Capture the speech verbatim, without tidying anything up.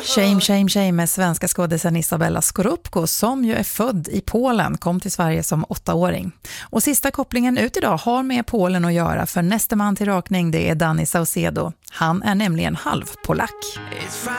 Shame, shame, shame med svenska skådisen Isabella Scorupco som ju är född i Polen, kom till Sverige som åttaåring. Och sista kopplingen ut idag har med Polen att göra, för nästa man till rakning det är Danny Saucedo. Han är nämligen halvpolack.